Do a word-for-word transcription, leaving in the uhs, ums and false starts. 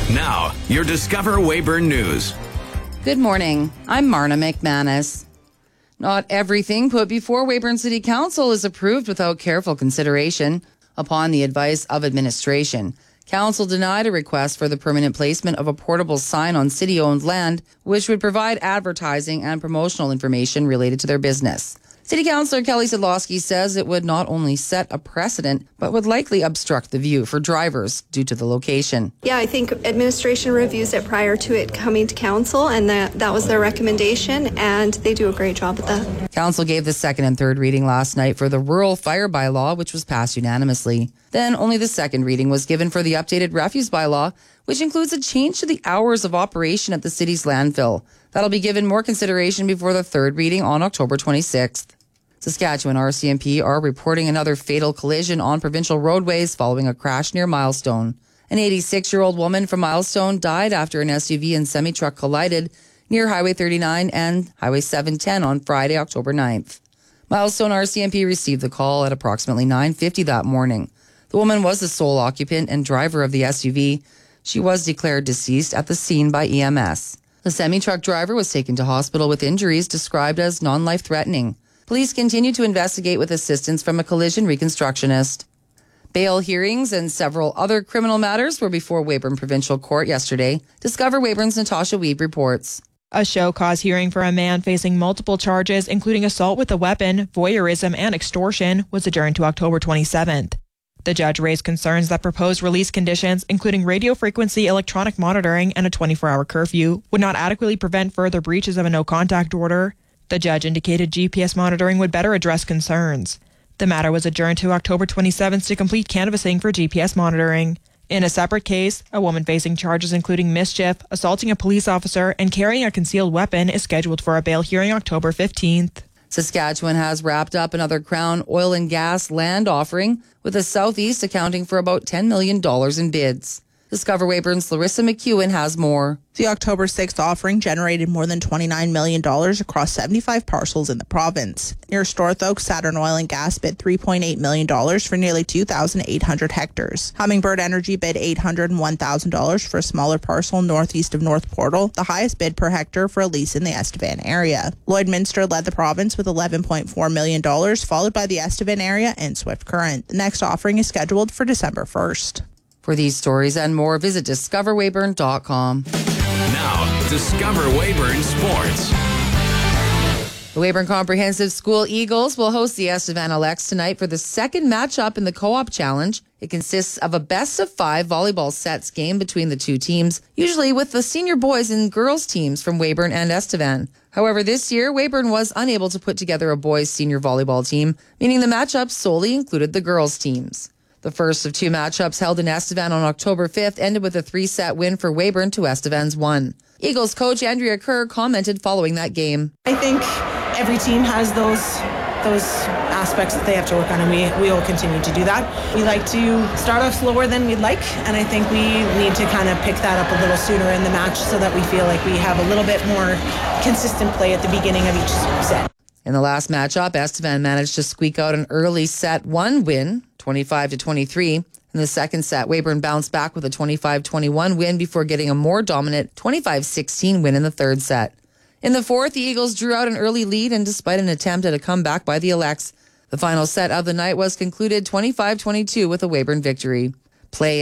Now, your Discover Weyburn News. Good morning. I'm Marna McManus. Not everything put before Weyburn City Council is approved without careful consideration. Upon the advice of administration, Council denied a request for the permanent placement of a portable sign on city-owned land, which would provide advertising and promotional information related to their business. City Councillor Kelly Sedlowski says it would not only set a precedent, but would likely obstruct the view for drivers due to the location. Yeah, I think administration reviews it prior to it coming to council, and that, that was their recommendation, and they do a great job at that. Council gave the second and third reading last night for the rural fire bylaw, which was passed unanimously. Then only the second reading was given for the updated refuse bylaw, which includes a change to the hours of operation at the city's landfill. That'll be given more consideration before the third reading on October twenty-sixth. Saskatchewan R C M P are reporting another fatal collision on provincial roadways following a crash near Milestone. An eighty-six-year-old woman from Milestone died after an S U V and semi-truck collided near Highway thirty-nine and Highway seven ten on Friday, October ninth. Milestone R C M P received the call at approximately nine fifty that morning. The woman was the sole occupant and driver of the S U V. She was declared deceased at the scene by E M S. The semi-truck driver was taken to hospital with injuries described as non-life-threatening. Police continue to investigate with assistance from a collision reconstructionist. Bail hearings and several other criminal matters were before Weyburn Provincial Court yesterday. Discover Weyburn's Natasha Weeb reports. A show cause hearing for a man facing multiple charges, including assault with a weapon, voyeurism, and extortion, was adjourned to October twenty-seventh. The judge raised concerns that proposed release conditions, including radio frequency electronic monitoring and a twenty-four hour curfew, would not adequately prevent further breaches of a no-contact order. The judge indicated G P S monitoring would better address concerns. The matter was adjourned to October twenty-seventh to complete canvassing for G P S monitoring. In a separate case, a woman facing charges including mischief, assaulting a police officer, and carrying a concealed weapon is scheduled for a bail hearing October fifteenth. Saskatchewan has wrapped up another Crown oil and gas land offering, with the Southeast accounting for about ten million dollars in bids. Discover Weyburn's Larissa McEwen has more. The October sixth offering generated more than twenty-nine million dollars across seventy-five parcels in the province. Near Storthoak, Saturn Oil and Gas bid three point eight million dollars for nearly two thousand eight hundred hectares. Hummingbird Energy bid eight hundred one thousand dollars for a smaller parcel northeast of North Portal, the highest bid per hectare for a lease in the Estevan area. Lloydminster led the province with eleven point four million dollars, followed by the Estevan area and Swift Current. The next offering is scheduled for December first. For these stories and more, visit discover weyburn dot com. Now, Discover Weyburn Sports. The Weyburn Comprehensive School Eagles will host the Estevan Alex tonight for the second matchup in the Co-op Challenge. It consists of a best-of-five volleyball sets game between the two teams, usually with the senior boys and girls teams from Weyburn and Estevan. However, this year, Weyburn was unable to put together a boys' senior volleyball team, meaning the matchup solely included the girls' teams. The first of two matchups held in Estevan on October fifth ended with a three-set win for Weyburn to Estevan's one. Eagles coach Andrea Kerr commented following that game. I think every team has those those aspects that they have to work on, and we, we will continue to do that. We like to start off slower than we'd like, and I think we need to kind of pick that up a little sooner in the match so that we feel like we have a little bit more consistent play at the beginning of each set. In the last matchup, Estevan managed to squeak out an early set one win, twenty-five to twenty-three. In the second set, Weyburn bounced back with a twenty-five twenty-one win before getting a more dominant twenty-five sixteen win in the third set. In the fourth, the Eagles drew out an early lead, and despite an attempt at a comeback by the Alex, the final set of the night was concluded twenty-five twenty-two with a Weyburn victory. Play